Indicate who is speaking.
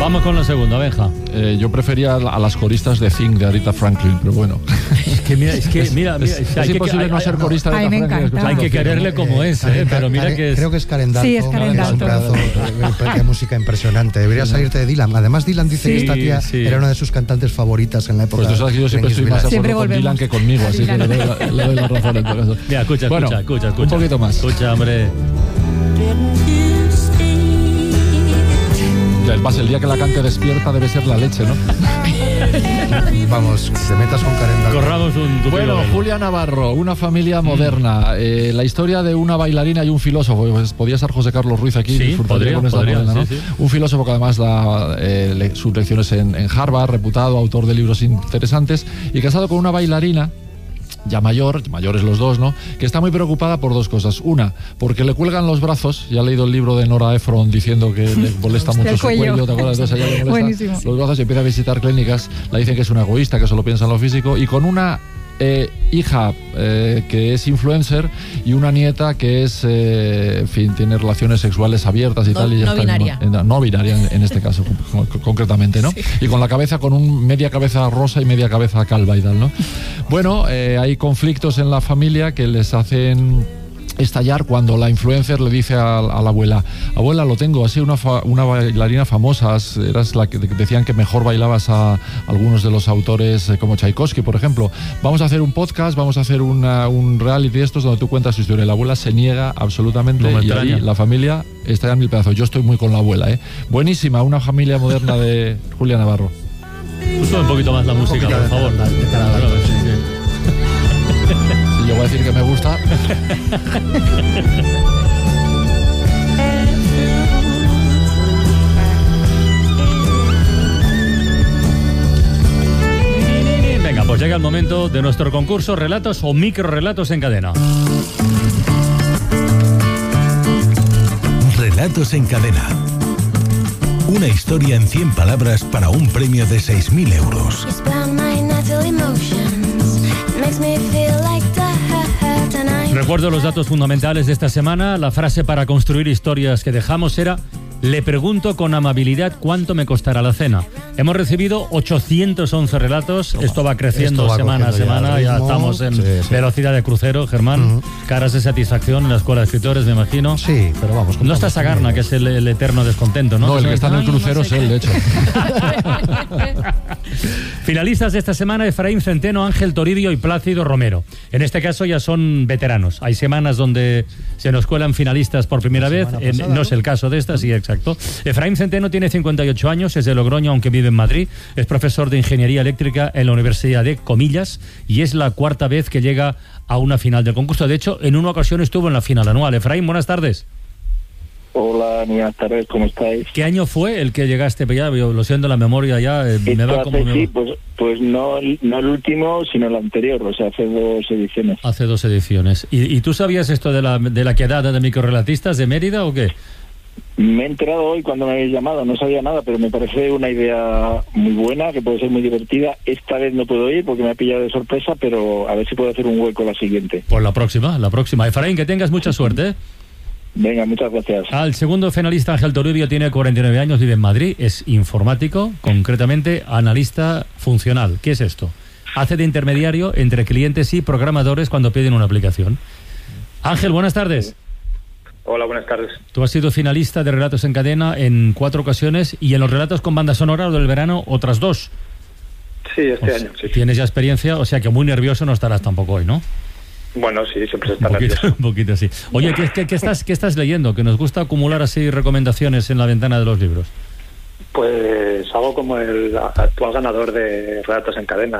Speaker 1: Vamos con la segunda, Benja.
Speaker 2: Yo prefería a las coristas de Think de Aretha Franklin, pero bueno.
Speaker 1: Es imposible no ser corista de Aretha Franklin. Hay que quererle como es, pero mira que
Speaker 3: creo que es Karen Dalton.
Speaker 4: Sí, es Karen Dalton.
Speaker 3: Es un pedazo de música impresionante. Debería salirte de Dylan. Además, Dylan dice que esta tía era una de sus cantantes favoritas en la época.
Speaker 2: Pues tú sabes que yo siempre estoy más de acuerdo con Dylan que conmigo, así que le doy la razón en todo caso.
Speaker 1: Mira, escucha.
Speaker 2: Un poquito más.
Speaker 1: Escucha, hombre.
Speaker 2: Además, el día que la cante despierta debe ser la leche, ¿no?
Speaker 3: Vamos, que te metas con Karen Dalton.
Speaker 1: Corramos un
Speaker 2: Bueno, Julia Navarro, una familia moderna. La historia de una bailarina y un filósofo. Pues podía ser José Carlos Ruiz aquí.
Speaker 1: Sí, podría,
Speaker 2: novela, ¿no?
Speaker 1: sí.
Speaker 2: Un filósofo que además da sus lecciones en Harvard, reputado, autor de libros interesantes, y casado con una bailarina ya mayores los dos, ¿no? Que está muy preocupada por dos cosas. Una, porque le cuelgan los brazos. Ya he leído el libro de Nora Ephron diciendo que le molesta mucho su cuello. ¿Te acuerdas de eso? Ya le molesta
Speaker 4: Buenísimo.
Speaker 2: Los brazos y empieza a visitar clínicas. Le dicen que es una egoísta, que solo piensa en lo físico. Y con una hija que es influencer y una nieta que es, en fin, tiene relaciones sexuales abiertas y tal. Y ya
Speaker 5: no binaria.
Speaker 2: No binaria en este caso, concretamente, ¿no? Sí. Y con la cabeza, con media cabeza rosa y media cabeza calva y tal, ¿no? Bueno, hay conflictos en la familia que les hacen estallar cuando la influencer le dice a la abuela: abuela, lo tengo, así una bailarina famosa, eras la que decían que mejor bailabas a algunos de los autores como Tchaikovsky, por ejemplo. Vamos a hacer un podcast, vamos a hacer un reality de estos donde tú cuentas su historia. La abuela se niega absolutamente y ahí la familia está en mil pedazos. Yo estoy muy con la abuela, ¿eh? Buenísima, una familia moderna de Julia Navarro.
Speaker 1: Sube un poquito más la música, por favor.
Speaker 2: Yo voy a decir que me gusta.
Speaker 1: Venga, pues llega el momento de nuestro concurso Relatos o Microrelatos en Cadena.
Speaker 6: Relatos en Cadena. Una historia en 100 palabras para un premio de 6.000 euros.
Speaker 1: Recuerdo los datos fundamentales de esta semana. La frase para construir historias que dejamos era: le pregunto con amabilidad cuánto me costará la cena. Hemos recibido 811 relatos. Esto va creciendo semana a semana. Ya estamos en velocidad de crucero, Germán. Caras de satisfacción en la Escuela de Escritores, me imagino.
Speaker 3: Sí, pero vamos.
Speaker 1: No está Sagarna, que es el eterno descontento, ¿no?
Speaker 2: No, el que está en el crucero es él, de hecho.
Speaker 1: Finalistas de esta semana: Efraín Centeno, Ángel Toribio y Plácido Romero. En este caso ya son veteranos. Hay semanas donde se nos cuelan finalistas por primera vez. No es el caso de esta, sí, exacto. Efraín Centeno tiene 58 años, es de Logroño, aunque vive en Madrid. Es profesor de Ingeniería Eléctrica en la Universidad de Comillas y es la cuarta vez que llega a una final del concurso. De hecho, en una ocasión estuvo en la final anual. Efraín, buenas tardes.
Speaker 7: Hola, buenas tardes, ¿cómo estáis?
Speaker 1: ¿Qué año fue el que llegaste? Ya, lo siento, la memoria ya me va como...
Speaker 7: Sí, pues no el último, sino el anterior, o sea, hace 2 ediciones.
Speaker 1: Hace 2 ediciones. ¿Y tú sabías esto de la quedada de microrelatistas de Mérida o qué?
Speaker 7: Me he enterado hoy cuando me habéis llamado, no sabía nada, pero me parece una idea muy buena, que puede ser muy divertida. Esta vez no puedo ir porque me ha pillado de sorpresa, pero a ver si puedo hacer un hueco la siguiente.
Speaker 1: Pues la próxima. Efraín, que tengas mucha suerte, ¿eh?
Speaker 7: Venga, muchas gracias.
Speaker 1: El segundo finalista, Ángel Toribio, tiene 49 años, vive en Madrid, es informático, concretamente analista funcional. ¿Qué es esto? Hace de intermediario entre clientes y programadores cuando piden una aplicación. Ángel, buenas tardes.
Speaker 8: Hola, buenas tardes.
Speaker 1: Tú has sido finalista de Relatos en Cadena en 4 ocasiones y en los relatos con banda sonora del verano otras 2.
Speaker 8: Sí, este año. Sí.
Speaker 1: Tienes ya experiencia, o sea que muy nervioso no estarás tampoco hoy, ¿no?
Speaker 8: Bueno, sí, siempre se está nervioso.
Speaker 1: Un poquito sí. Oye, ¿qué estás leyendo? Que nos gusta acumular así recomendaciones en la ventana de los libros.
Speaker 8: Pues algo como el actual ganador de Relatos en Cadena,